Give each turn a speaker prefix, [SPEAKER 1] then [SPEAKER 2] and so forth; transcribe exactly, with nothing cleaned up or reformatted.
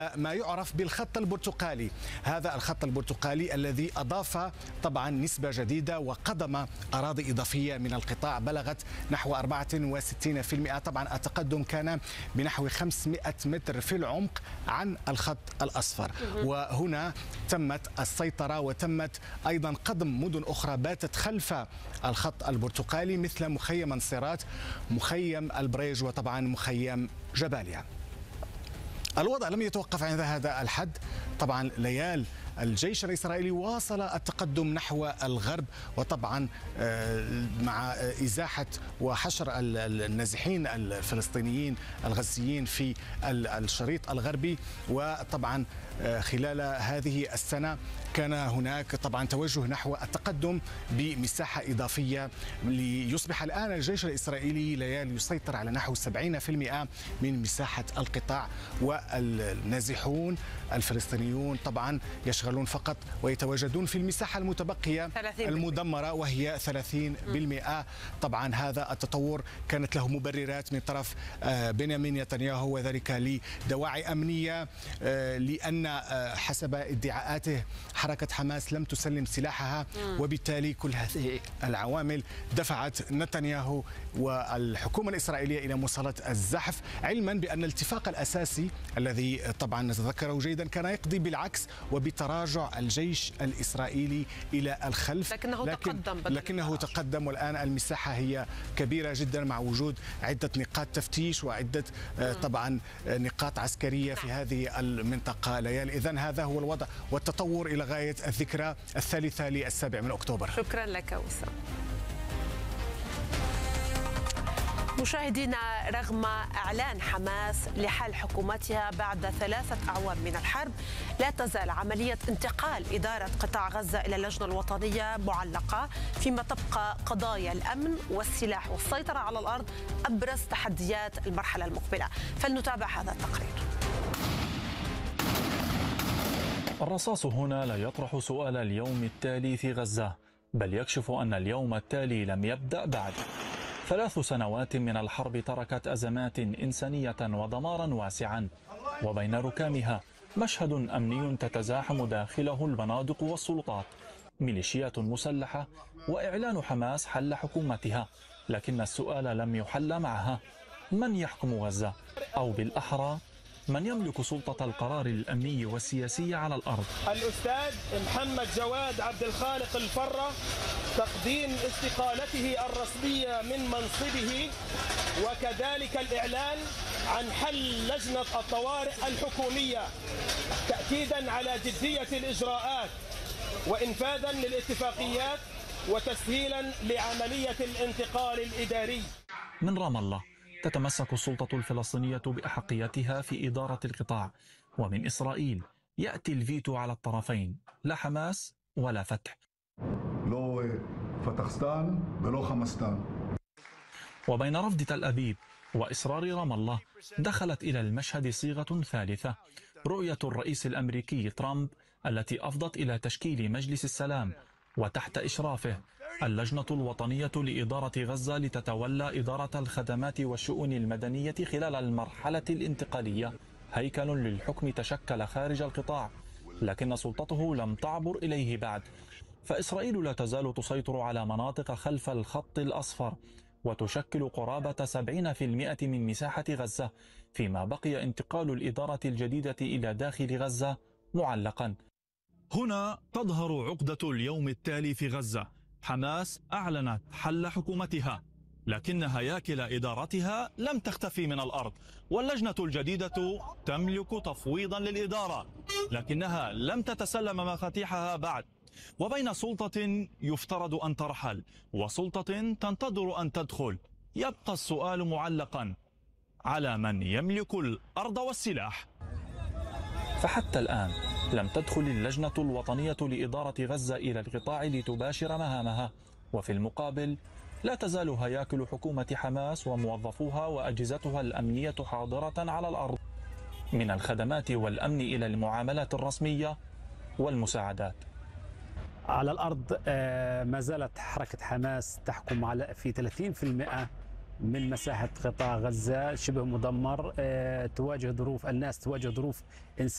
[SPEAKER 1] ما يعرف بالخط البرتقالي. هذا الخط البرتقالي الذي أضاف طبعا نسبة جديدة وقدم أراضي إضافية من القطاع بلغت نحو أربعة وستين بالمئة. طبعا التقدم كان بنحو خمسمئة متر في العمق عن الخط الأصفر، وهنا تمت السيطرة وتمت أيضا قدم مدن أخرى باتت خلف الخط البرتقالي مثل مخيم انصيرات، مخيم البريج، وطبعا مخيم جباليا. الوضع لم يتوقف عند هذا الحد. طبعا ليال الجيش الإسرائيلي واصل التقدم نحو الغرب، وطبعا مع إزاحة وحشر النازحين الفلسطينيين الغزيين في الشريط الغربي. وطبعا خلال هذه السنة كان هناك طبعا توجه نحو التقدم بمساحة إضافية ليصبح الآن الجيش الإسرائيلي ليال يسيطر على نحو سبعين بالمئة من مساحة القطاع، والنازحون الفلسطينيون طبعا يشغلون فقط ويتواجدون في المساحة المتبقية المدمرة وهي ثلاثين بالمئة. طبعا هذا التطور كانت له مبررات من طرف بنيامين نتنياهو، وذلك لدواعي أمنية، لأن حسب ادعاءاته حركة حماس لم تسلم سلاحها، وبالتالي كل هذه العوامل دفعت نتنياهو والحكومة الإسرائيلية إلى مواصلة الزحف، علما بأن الاتفاق الأساسي الذي طبعا نتذكره جيدا كان يقضي بالعكس وبتراجع الجيش الإسرائيلي إلى الخلف،
[SPEAKER 2] لكنه
[SPEAKER 1] لكن
[SPEAKER 2] تقدم
[SPEAKER 1] لكنه تقدم والآن المساحة هي كبيرة جدا مع وجود عدة نقاط تفتيش وعدة طبعا نقاط عسكرية في هذه المنطقة ليال. إذن هذا هو الوضع والتطور إلى غاية الذكرى الثالثة للسابع من أكتوبر.
[SPEAKER 2] شكرا لك وسام. مشاهدينا، رغم إعلان حماس لحل حكومتها بعد ثلاثة أعوام من الحرب، لا تزال عملية انتقال إدارة قطاع غزة إلى اللجنة الوطنية معلقة، فيما تبقى قضايا الأمن والسلاح والسيطرة على الأرض أبرز تحديات المرحلة المقبلة. فلنتابع هذا التقرير.
[SPEAKER 3] الرصاص هنا لا يطرح سؤال اليوم التالي في غزة، بل يكشف أن اليوم التالي لم يبدأ بعد. ثلاث سنوات من الحرب تركت أزمات إنسانية ودمارا واسعا، وبين ركامها مشهد أمني تتزاحم داخله البنادق والسلطات، ميليشيات مسلحة، وإعلان حماس حل حكومتها. لكن السؤال لم يحل معها: من يحكم غزة؟ أو بالأحرى، من يملك سلطة القرار الأمني والسياسي على الأرض؟
[SPEAKER 4] الأستاذ محمد جواد عبد الخالق الفرة تقديم استقالته الرسمية من منصبه، وكذلك الإعلان عن حل لجنة الطوارئ الحكومية تأكيدا على جدية الإجراءات وإنفاذا للاتفاقيات وتسهيلا لعملية الانتقال الإداري.
[SPEAKER 3] من رام الله تتمسك السلطة الفلسطينية بأحقيتها في إدارة القطاع، ومن إسرائيل يأتي الفيتو على الطرفين، لا حماس ولا فتح.
[SPEAKER 5] لو فتحستان بلو خمستان.
[SPEAKER 3] وبين رفض تل أبيب وإصرار رام الله دخلت إلى المشهد صيغة ثالثة، رؤية الرئيس الأمريكي ترامب التي أفضت إلى تشكيل مجلس السلام وتحت إشرافه اللجنة الوطنية لإدارة غزة لتتولى إدارة الخدمات والشؤون المدنية خلال المرحلة الانتقالية. هيكل للحكم تشكل خارج القطاع، لكن سلطته لم تعبر إليه بعد، فإسرائيل لا تزال تسيطر على مناطق خلف الخط الأصفر وتشكل قرابة سبعين بالمئة من مساحة غزة، فيما بقي انتقال الإدارة الجديدة إلى داخل غزة معلقا. هنا تظهر عقدة اليوم التالي في غزة. حماس أعلنت حل حكومتها، لكن هياكل إدارتها لم تختفي من الأرض، واللجنة الجديدة تملك تفويضا للإدارة، لكنها لم تتسلم مفاتيحها بعد. وبين سلطة يفترض أن ترحل وسلطة تنتظر أن تدخل، يبقى السؤال معلقا على من يملك الأرض والسلاح. فحتى الآن لم تدخل اللجنة الوطنية لإدارة غزة إلى القطاع لتباشر مهامها، وفي المقابل لا تزال هياكل حكومة حماس وموظفوها وأجهزتها الأمنية حاضرة على الأرض، من الخدمات والأمن إلى المعاملات الرسمية والمساعدات.
[SPEAKER 6] على الأرض ما زالت حركة حماس تحكم على في ثلاثين بالمئة من مساحة قطاع غزة، شبه مدمر. تواجه ظروف الناس تواجه ظروف إنسانية